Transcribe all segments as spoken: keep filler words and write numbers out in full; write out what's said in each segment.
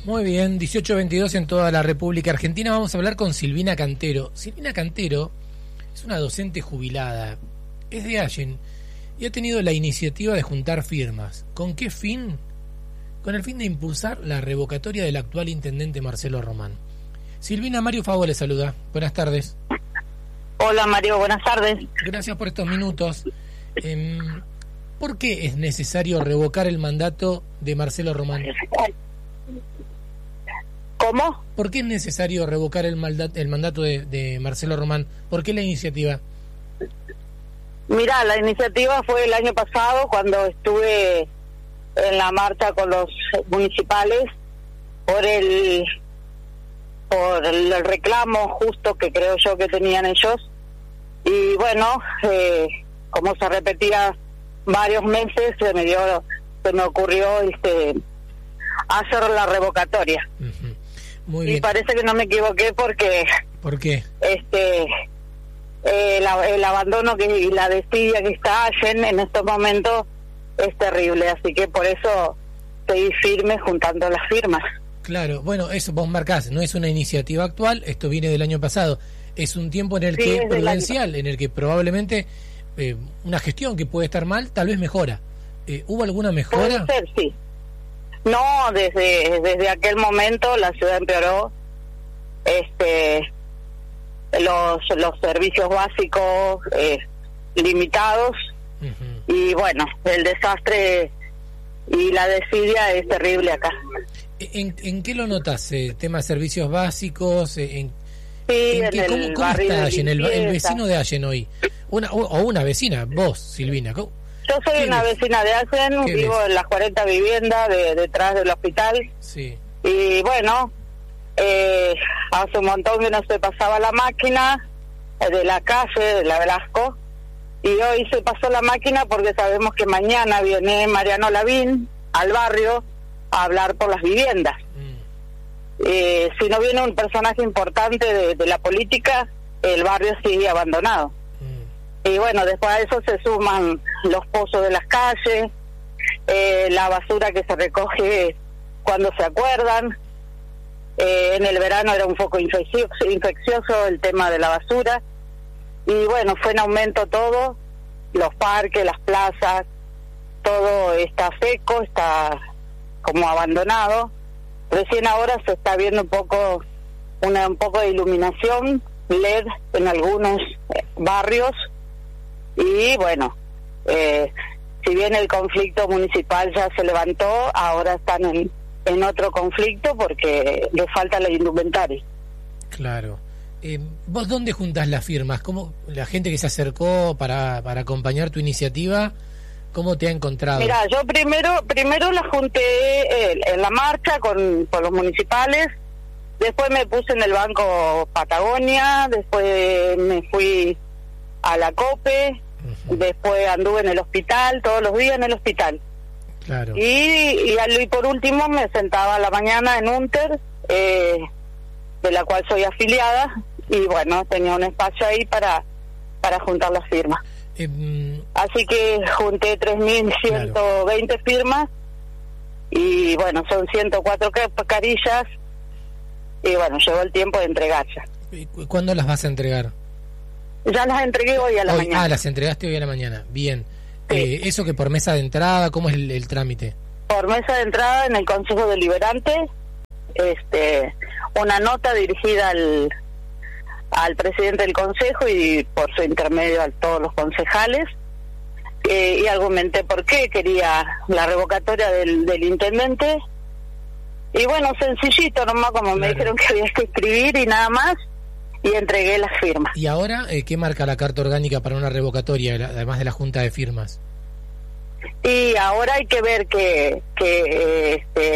Muy bien, dieciocho veintidós en toda la República Argentina. Vamos a hablar con Silvina Cantero. Silvina Cantero es una docente jubilada, es de Allen y ha tenido la iniciativa de juntar firmas. ¿Con qué fin? Con el fin de impulsar la revocatoria del actual intendente Marcelo Román. Silvina, Mario Favor le saluda. Buenas tardes. Hola Mario, buenas tardes. Gracias por estos minutos. Eh, ¿Por qué es necesario revocar el mandato de Marcelo Román? ¿Cómo? ¿Por qué es necesario revocar el, mandato, el mandato de, de Marcelo Román? ¿Por qué la iniciativa? Mira, la iniciativa fue el año pasado cuando estuve en la marcha con los municipales por el por el reclamo justo que creo yo que tenían ellos. Y bueno, eh, como se repetía varios meses, se me dio, se me ocurrió este hacer la revocatoria. Uh-huh. Muy bien. Y parece que no me equivoqué porque ¿por qué? Este eh, la, el abandono que y la desidia que está Allen en estos momentos es terrible, así que por eso estoy firme juntando las firmas. Claro, bueno, eso vos marcás, no es una iniciativa actual, esto viene del año pasado, es un tiempo en el sí, que prudencial, en el que probablemente eh, una gestión que puede estar mal, tal vez mejora. Eh, ¿Hubo alguna mejora? Puede ser, sí. No, desde desde aquel momento la ciudad empeoró. Este, los los servicios básicos eh, limitados. Uh-huh. Y bueno, el desastre y la desidia es terrible acá. ¿En, en qué lo notas? Eh, ¿Tema de servicios básicos? Eh, ¿En, sí, en en qué, el ¿Cómo, cómo barrio está Allen, el, el limpieza. vecino de Allen hoy? Una, o, o una vecina, vos, Silvina. ¿Cómo? Yo soy una ves? vecina de Allen, vivo ves? en las cuarenta viviendas de, detrás del hospital. Sí. Y bueno, eh, hace un montón que no se pasaba la máquina eh, de la calle, de la Velasco, y hoy se pasó la máquina porque sabemos que mañana viene Mariano Lavín al barrio a hablar por las viviendas. Mm. Eh, si no viene un personaje importante de, de la política, el barrio sigue abandonado. Y bueno, después de eso se suman los pozos de las calles, eh, la basura que se recoge cuando se acuerdan. Eh, en el verano era un foco infeccioso, infeccioso el tema de la basura. Y bueno, fue en aumento todo, los parques, las plazas, todo está seco, está como abandonado. Recién ahora se está viendo un poco, una, un poco de iluminación L E D en algunos eh, barrios. Y bueno, eh, si bien el conflicto municipal ya se levantó, ahora están en, en otro conflicto porque les falta la indumentaria. Claro. Eh, ¿Vos dónde juntás las firmas? ¿Cómo la gente que se acercó para, para acompañar tu iniciativa, cómo te ha encontrado? Mira, yo primero primero la junté eh, en la marcha con, con los municipales, después me puse en el Banco Patagonia, después me fui a la COPE, uh-huh. Después anduve en el hospital, todos los días en el hospital. Claro. Y, y, y por último me sentaba a la mañana en UNTER, eh, de la cual soy afiliada, y bueno, tenía un espacio ahí para para juntar las firmas. Eh, Así que junté tres mil ciento veinte claro. firmas, y bueno, son ciento cuatro carillas, y bueno, llegó el tiempo de entregarlas. ¿Cuándo las vas a entregar? Ya las entregué hoy a la hoy, mañana. Ah, las entregaste hoy a la mañana. Bien. Sí. Eh, ¿Eso que por mesa de entrada? ¿Cómo es el, el trámite? Por mesa de entrada en el Consejo Deliberante, este, una nota dirigida al, al presidente del Consejo y por su intermedio a todos los concejales, eh, y argumenté por qué quería la revocatoria del, del intendente. Y bueno, sencillito nomás, como claro. Me dijeron que había que escribir y nada más, y entregué las firmas. ¿Y ahora eh, qué marca la carta orgánica para una revocatoria, además de la junta de firmas? Y ahora hay que ver que que este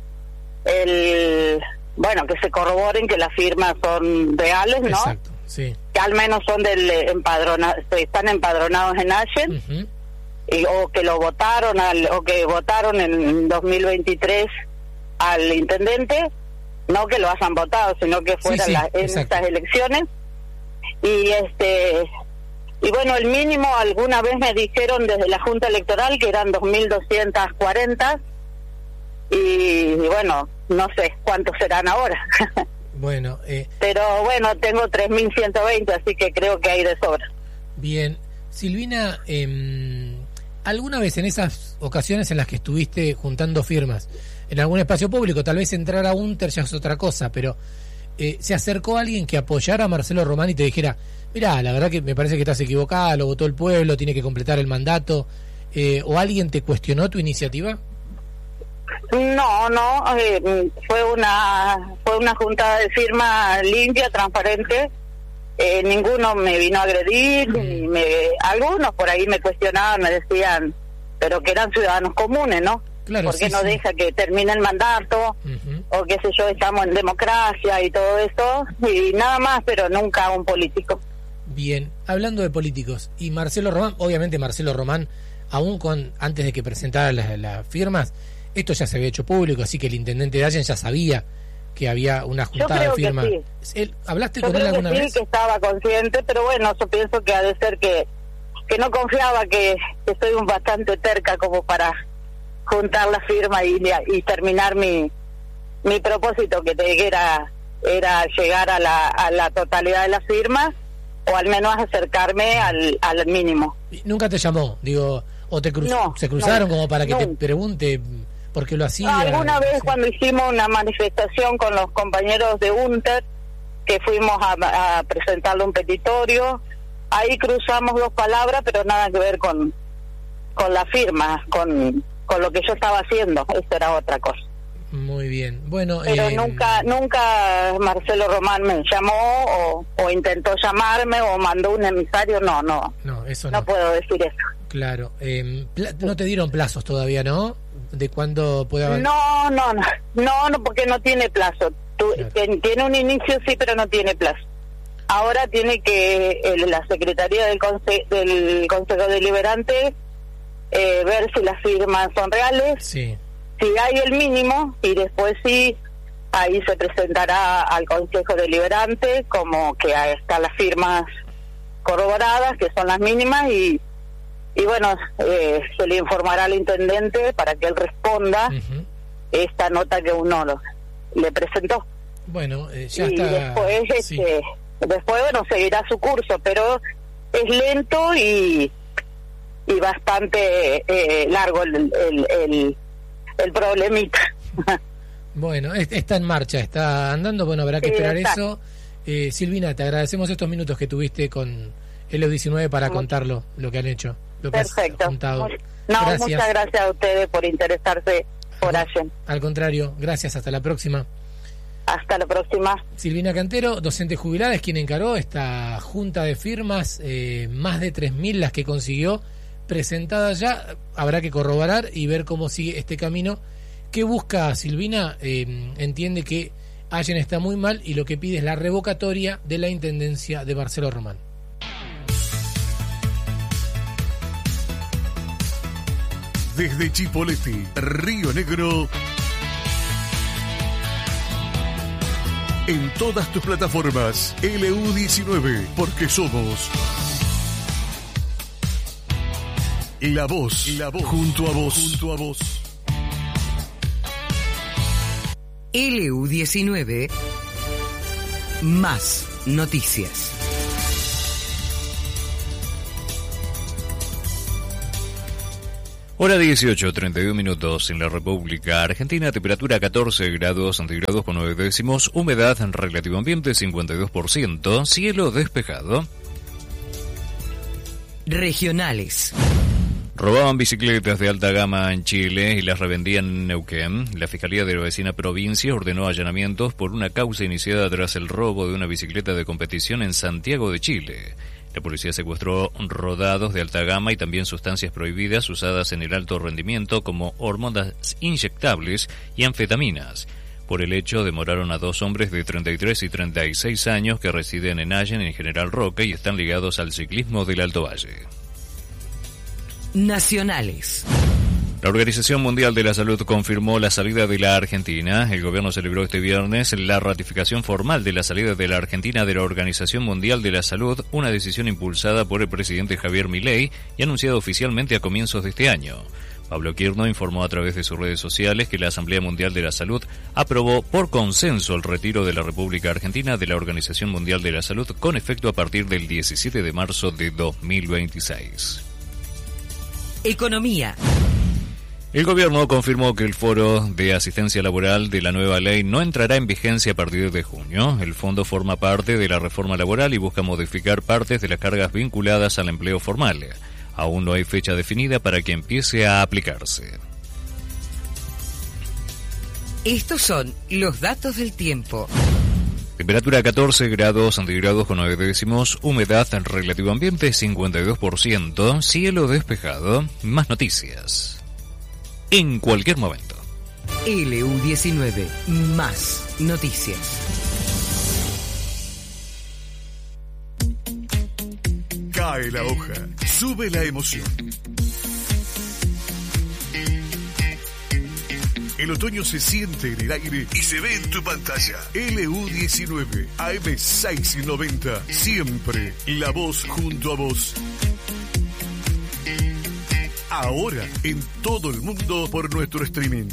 el bueno que se corroboren que las firmas son reales, ¿no? Exacto, sí. Que al menos son del empadrona, están empadronados en Allen, uh-huh. y, o que lo votaron al, o que votaron en dos mil veintitrés al intendente. No que lo hayan votado, sino que fuera sí, sí, la, en exacto. Estas elecciones. Y este y bueno, el mínimo alguna vez me dijeron desde la Junta Electoral que eran dos mil doscientas cuarenta, y y, y bueno, no sé cuántos serán ahora. Bueno, eh, pero bueno, tengo tres mil ciento veinte, así que creo que hay de sobra. Bien, Silvina, eh, ¿alguna vez en esas ocasiones en las que estuviste juntando firmas en algún espacio público, tal vez entrar a Unter ya es otra cosa, pero eh, se acercó alguien que apoyara a Marcelo Román y te dijera, mirá, la verdad que me parece que estás equivocada, lo votó el pueblo, tiene que completar el mandato, eh, o alguien te cuestionó tu iniciativa? No, no, eh, fue una fue una juntada de firmas limpia, transparente. Eh, ninguno me vino a agredir, ni me, algunos por ahí me cuestionaban, me decían, pero que eran ciudadanos comunes, ¿no? Claro, ¿Por qué sí, no sí. deja que termine el mandato? Uh-huh. O qué sé yo, estamos en democracia y todo eso, y nada más, pero nunca un político. Bien, hablando de políticos, y Marcelo Román, obviamente Marcelo Román, aún con antes de que presentara las, las firmas, esto ya se había hecho público, así que el intendente de Allen ya sabía que había una juntada de firmas. Sí. Él, ¿hablaste yo con él creo alguna que sí, vez? que estaba consciente, pero bueno, yo pienso que ha de ser que, que no confiaba, que, que soy un bastante terca como para juntar la firma y, y terminar mi mi propósito, que te, era era llegar a la, a la totalidad de las firmas, o al menos acercarme al, al mínimo. ¿Nunca te llamó? Digo, o te cruz, no, se cruzaron no, como para que no. te pregunte por qué lo hacía? Alguna vez sí. Cuando hicimos una manifestación con los compañeros de Unter, que fuimos a, a presentarle un petitorio, ahí cruzamos dos palabras, pero nada que ver con con la firma, con, con lo que yo estaba haciendo. Eso era otra cosa. Muy bien. Bueno, pero eh, nunca nunca Marcelo Román me llamó o, o intentó llamarme o mandó un emisario. No, no. No, eso no. No puedo decir eso. Claro. Eh, pla- no te dieron plazos todavía, ¿no? De cuándo puede haber... No, no, no. No, no, porque no tiene plazo. Tú, Claro. ten- tiene un inicio, sí, pero no tiene plazo. Ahora tiene que el, la Secretaría del, conse- del Consejo Deliberante eh, ver si las firmas son reales, Sí. si hay el mínimo, y después sí, ahí se presentará al Consejo Deliberante como que ahí están las firmas corroboradas, que son las mínimas, y, y bueno, eh, se le informará al intendente para que él responda Uh-huh. esta nota que uno lo, le presentó. Bueno, eh, ya y está... después, sí. este, después, bueno, seguirá su curso, pero es lento y y bastante eh, largo el, el, el, el problemita. Bueno, es- está en marcha, está andando, bueno, habrá que Sí, esperar está. eso. Eh, Silvina, te agradecemos estos minutos que tuviste con el E U diecinueve para Mucho. contarlo, lo que han hecho, lo que Perfecto. has juntado. Mu- No, Gracias. muchas gracias a ustedes por interesarse por Allen. Al contrario, gracias, hasta la próxima. Hasta la próxima. Silvina Cantero, docente jubilada, es quien encaró esta junta de firmas, eh, más de tres mil las que consiguió, presentadas ya. Habrá que corroborar y ver cómo sigue este camino. ¿Qué busca Silvina? Eh, entiende que Allen está muy mal y lo que pide es la revocatoria de la intendencia de Marcelo Román. Desde Chipoleti, Río Negro, en todas tus plataformas, L U diecinueve, porque somos la voz, la voz, junto a vos, junto a vos. L U diecinueve, más noticias. Hora dieciocho, treinta y uno minutos en la República Argentina, temperatura catorce grados centígrados con nueve décimos, humedad en relativo ambiente cincuenta y dos por ciento, cielo despejado. Regionales. Robaban bicicletas de alta gama en Chile y las revendían en Neuquén. La Fiscalía de la vecina provincia ordenó allanamientos por una causa iniciada tras el robo de una bicicleta de competición en Santiago de Chile. La policía secuestró rodados de alta gama y también sustancias prohibidas usadas en el alto rendimiento como hormonas inyectables y anfetaminas. Por el hecho, demoraron a dos hombres de treinta y tres y treinta y seis años que residen en Allen, en General Roque, y están ligados al ciclismo del Alto Valle. Nacionales. La Organización Mundial de la Salud confirmó la salida de la Argentina. El gobierno celebró este viernes la ratificación formal de la salida de la Argentina de la Organización Mundial de la Salud, una decisión impulsada por el presidente Javier Milei y anunciada oficialmente a comienzos de este año. Pablo Quirno informó a través de sus redes sociales que la Asamblea Mundial de la Salud aprobó por consenso el retiro de la República Argentina de la Organización Mundial de la Salud con efecto a partir del diecisiete de marzo de dos mil veintiséis. Economía. El gobierno confirmó que el foro de asistencia laboral de la nueva ley no entrará en vigencia a partir de junio. El fondo forma parte de la reforma laboral y busca modificar partes de las cargas vinculadas al empleo formal. Aún no hay fecha definida para que empiece a aplicarse. Estos son los datos del tiempo. Temperatura catorce grados centígrados con nueve décimos, humedad en relativo ambiente cincuenta y dos por ciento, cielo despejado. Más noticias en cualquier momento. L U diecinueve, más noticias. Cae la hoja, sube la emoción. El otoño se siente en el aire y se ve en tu pantalla. L U diecinueve, A M seiscientos noventa, siempre la voz junto a vos. Ahora en todo el mundo por nuestro streaming.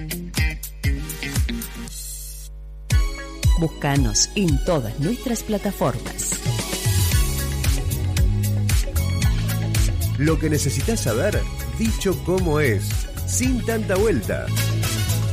Búscanos en todas nuestras plataformas. Lo que necesitas saber, dicho como es, sin tanta vuelta.